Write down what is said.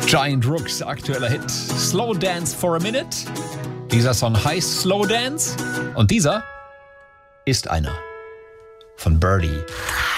Giant Rooks, aktueller Hit. Slow Dance for a Minute. Dieser Song heißt Slow Dance. Und dieser ist einer von Birdie.